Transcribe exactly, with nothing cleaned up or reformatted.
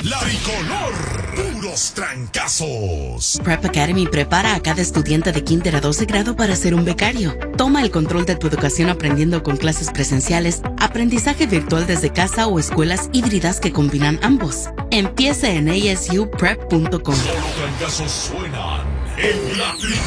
La Bicolor, puros trancazos. Prep Academy prepara a cada estudiante de kinder a doce grado para ser un becario. Toma el control de tu educación aprendiendo con clases presenciales, aprendizaje virtual desde casa o escuelas híbridas que combinan ambos. Empieza en a s u prep punto com. Solo trancazos suenan en la